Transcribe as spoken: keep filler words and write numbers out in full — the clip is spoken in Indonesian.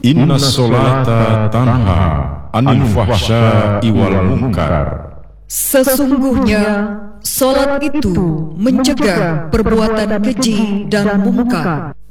Inna sholata tanha anil fahsya'i wal munkar. Sesungguhnya salat itu mencegah perbuatan keji dan mungkar.